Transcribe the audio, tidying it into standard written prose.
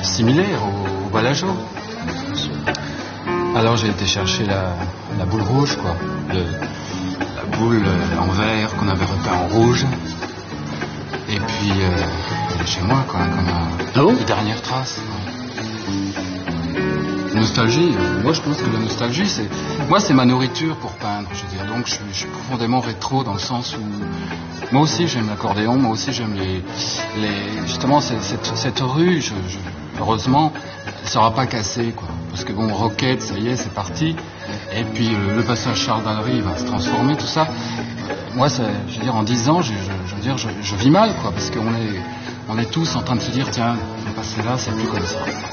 similaire au Balageau. Alors j'ai été chercher la boule rouge, quoi. La boule en verre qu'on avait repeint en rouge. Et puis, elle est chez moi, quoi, comme les dernières traces. Nostalgie, moi je pense que la nostalgie, c'est ma nourriture pour peindre, je veux dire. Donc je suis profondément rétro dans le sens où moi aussi j'aime l'accordéon, moi aussi j'aime justement cette rue, heureusement, elle ne sera pas cassée, quoi. Parce que bon, Roquette, ça y est, c'est parti. Et puis le passage Charles Dallery va se transformer, tout ça. Moi, je veux dire, en 10 ans, je vis mal, quoi, parce qu'on est tous en train de se dire, tiens, on va passer là, c'est plus comme ça.